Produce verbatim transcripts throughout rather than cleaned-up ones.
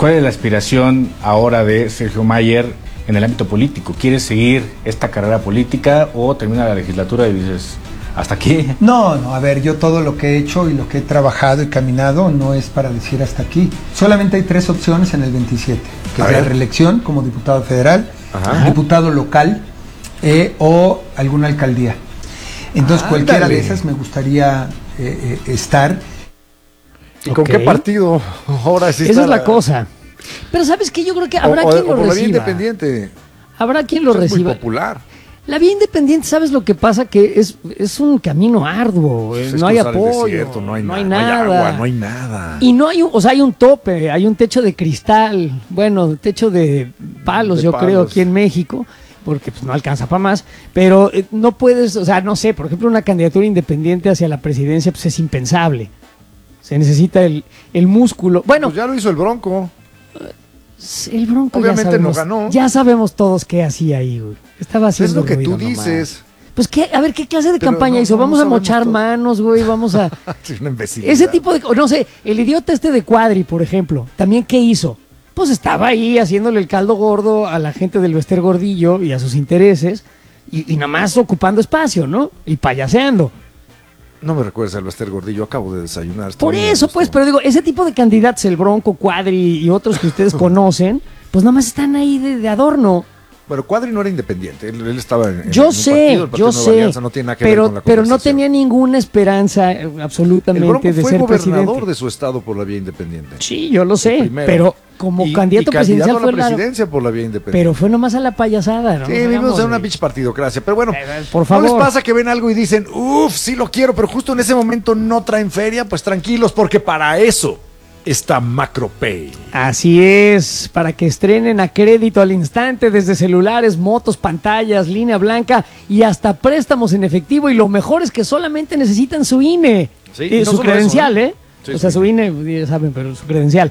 ¿cuál es la aspiración ahora de Sergio Mayer en el ámbito político? ¿Quieres seguir esta carrera política o termina la legislatura y dices, hasta aquí? No, no, a ver, yo todo lo que he hecho y lo que he trabajado y caminado no es para decir hasta aquí. Solamente hay tres opciones en el veintisiete, que A es ver. la reelección como diputado federal, Ajá. diputado local eh, o alguna alcaldía. Entonces, Ándale. cualquiera de esas me gustaría eh, eh, estar. ¿Y con Ok. qué partido ahora sí Esa está es la cosa. Pero ¿sabes qué? Yo creo que habrá o, quien o, lo o por la vía reciba. independiente. Habrá quien lo Eso es muy reciba. popular. La vía independiente, ¿sabes lo que pasa? Que es, es un camino arduo, eh, Pues es no hay cruzar el apoyo, desierto, no hay, no na- hay no hay nada. agua, no hay nada. Y no hay un, o sea, hay un tope, hay un techo de cristal, bueno, techo de palos, De yo palos. creo, aquí en México, porque pues no alcanza para más, pero eh, no puedes, o sea, no sé, por ejemplo, una candidatura independiente hacia la presidencia pues es impensable. Se necesita el, el músculo. Bueno, Pues ya lo hizo el Bronco. el Bronco obviamente ya sabemos, no ganó. ya sabemos todos qué hacía ahí, güey. Estaba Es haciendo lo que ruido tú nomás. dices. Pues qué, a ver, ¿qué clase de Pero campaña no- hizo? no Vamos a sabemos mochar todo. manos, güey, vamos a... Es una imbecilidad. Ese tipo de... No sé, el idiota este de Cuadri, por ejemplo, ¿también qué hizo? Pues estaba ahí haciéndole el caldo gordo a la gente del Bester Gordillo y a sus intereses y, y nada más ocupando espacio, ¿no? Y payaseando. No me recuerdes al Bester Gordillo, acabo de desayunar. estoy Por muy eso, a gusto. pues, pero digo, ese tipo de candidatos, el Bronco, Cuadri y otros que ustedes conocen, pues nada más están ahí de, de adorno. Bueno, Cuadri no era independiente, él, él estaba en, en Yo un sé, partido, el Partido yo Nueva sé, Alianza, no tiene nada que ver pero, con la pero no conversación. tenía ninguna esperanza eh, El absolutamente Bronco de fue ser gobernador presidente. de su estado por la vía independiente. Sí, yo lo sé, primero. pero como Y- candidato y presidencial candidato a fue la raro. presidencia por la vía independiente. Pero fue nomás a la payasada, ¿no? Sí, Nos vivimos hagamos, en una güey. pinche partidocracia, pero bueno, Eh, por ¿no favor. les pasa que ven algo y dicen, uff, sí lo quiero, pero justo en ese momento no traen feria? Pues tranquilos, porque para eso está MacroPay. Así es, para que estrenen a crédito al instante desde celulares, motos, pantallas, línea blanca y hasta préstamos en efectivo. Y lo mejor es que solamente necesitan su I N E Sí, y y no su solo credencial, eso, ¿eh? ¿eh? Sí, o sea, sí. su I N E, ya saben, pero su credencial.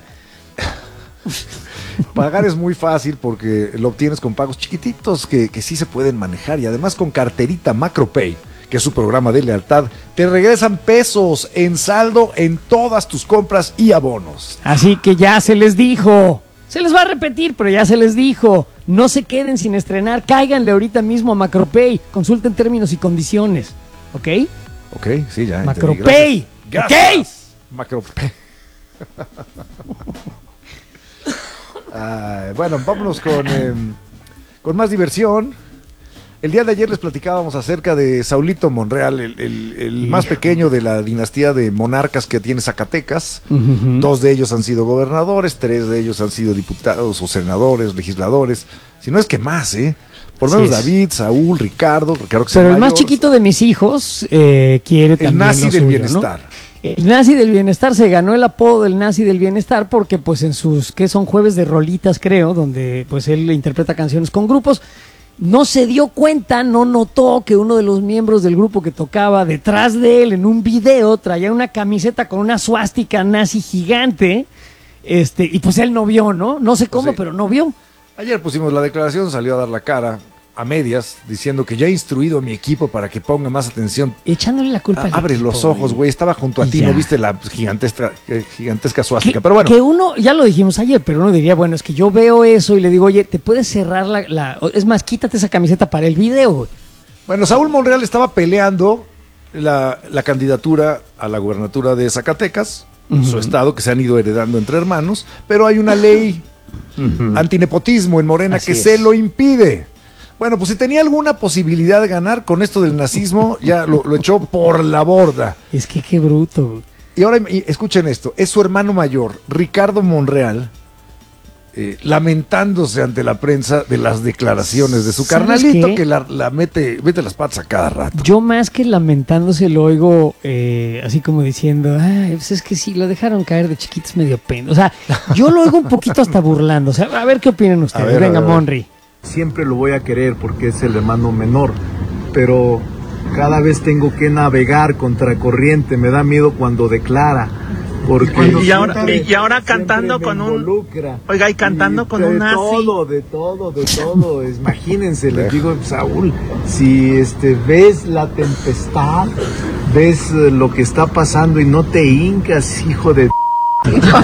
Pagar es muy fácil porque lo obtienes con pagos chiquititos que, que sí se pueden manejar y además con carterita MacroPay, que es su programa de lealtad, te regresan pesos en saldo en todas tus compras y abonos. Así que ya se les dijo. Se les va a repetir, pero ya se les dijo. No se queden sin estrenar. Cáiganle ahorita mismo a MacroPay. Consulten términos y condiciones. ¿Ok? Ok, sí, ya. entendí. MacroPay. Gracias. Gracias. MacroPay. Ay, bueno, vámonos con, eh, con más diversión. El día de ayer les platicábamos acerca de Saulito Monreal, el, el- el más pequeño de la dinastía de monarcas que tiene Zacatecas. Ujú. Dos de ellos han sido gobernadores, tres de ellos han sido diputados o senadores, legisladores. Si no es que más, ¿eh? Por lo Sí menos es. David, Saúl, Ricardo, Ricardo que es Pero el más mayor, chiquito de mis hijos eh, quiere el también nazi lo del suyo, bienestar. ¿no? El nazi del bienestar se ganó el apodo del nazi del bienestar porque pues en sus, que son jueves de rolitas creo, donde pues él interpreta canciones con grupos, no se dio cuenta, no notó que uno de los miembros del grupo que tocaba detrás de él en un video traía una camiseta con una suástica nazi gigante, este, y pues él no vio, ¿no? No sé cómo, sí. pero no vio. Ayer pusimos la declaración, salió a dar la cara a medias, diciendo que ya he instruido a mi equipo para que ponga más atención. Echándole la culpa al Abre equipo, los ojos, güey, estaba junto a Y ti, ya. no viste la gigantesca, eh, gigantesca Que, suástica. Pero bueno, que uno, ya lo dijimos ayer, pero uno diría, bueno, es que yo veo eso y le digo, oye, ¿te puedes cerrar la, la- es más, quítate esa camiseta para el video, güey? bueno, Saúl Monreal estaba peleando la, la candidatura a la gubernatura de Zacatecas, Ujú. su estado, que se han ido heredando entre hermanos, pero hay una ley antinepotismo en Morena Así que es. se lo impide. Bueno, pues si tenía alguna posibilidad de ganar con esto del nazismo, ya lo, lo echó por la borda. Es que qué bruto, güey. Y ahora y escuchen esto, es su hermano mayor, Ricardo Monreal, eh, lamentándose ante la prensa de las declaraciones de su ¿Sabes carnalito qué? que la, la mete, mete las patas a cada rato. Yo más que lamentándose lo oigo eh, así como diciendo, ay, pues es que sí, lo dejaron caer de chiquitos medio pendo. O sea, yo lo oigo un poquito hasta burlando. O sea, a ver qué opinan ustedes. A ver, a Venga, ver, a ver. Monri. Siempre lo voy a querer porque es el hermano menor, pero cada vez tengo que navegar contra corriente, me da miedo cuando declara, porque Y ahora- siempre- y ahora siempre cantando me con un- involucra. Oiga, y cantando con de un nazi. todo, de todo, de todo, es- imagínense, les digo, Saúl, si este ves la tempestad, ves eh, lo que está pasando y no te hincas, hijo de